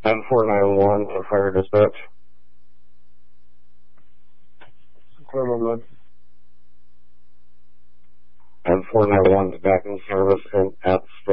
491 to fire dispatch. Clear, 491 to backing service at